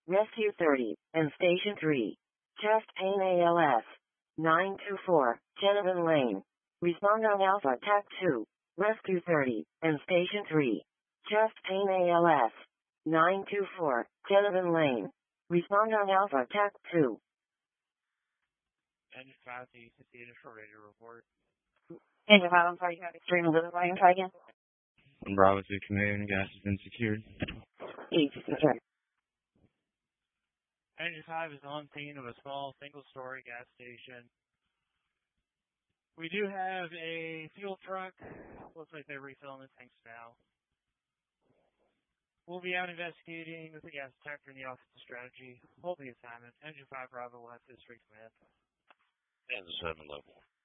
Rescue 30, and Station 3. Chest pain ALS. 924, Genevan Lane. Respond on Alpha TAC 2. Rescue 30, and Station 3. Chest pain ALS. 924, Genevan Lane. Respond on Alpha TAC 2. Engine 5 to UCC initial radio report. Engine 5, I'm sorry, you got extreme limit volume, try again. Bravo 2 Command, gas has been secured. East, sure. Engine 5 is on scene of a small single-story gas station. We do have a fuel truck. Looks like they're refilling the tanks now. We'll be out investigating with the gas detector in the Office of Strategy. Hold the assignment. Engine 5 Bravo will have District Command. And the 7 level.